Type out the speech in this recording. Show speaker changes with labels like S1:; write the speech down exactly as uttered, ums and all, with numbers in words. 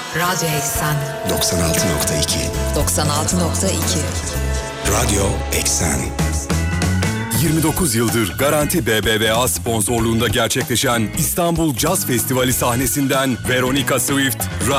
S1: Radyo Eksen
S2: doksan altı nokta iki
S1: doksan altı nokta iki
S2: Radyo Eksen
S3: yirmi dokuz yıldır Garanti B B V A sponsorluğunda gerçekleşen İstanbul Caz Festivali sahnesinden Veronica Swift,